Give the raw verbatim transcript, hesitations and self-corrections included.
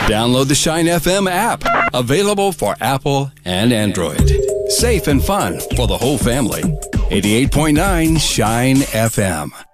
Download the Shine F M app, available for Apple and Android. Safe and fun for the whole family. eighty-eight point nine Shine F M.